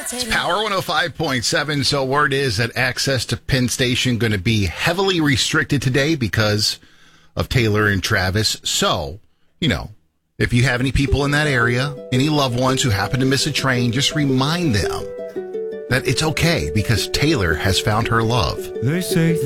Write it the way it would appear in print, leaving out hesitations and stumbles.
It's Power 105.7. So word is that access to Penn Station going to be heavily restricted today because of Taylor and Travis. So, if you have any people in that area, any loved ones who happen to miss a train, just remind them that it's okay because Taylor has found her love. They say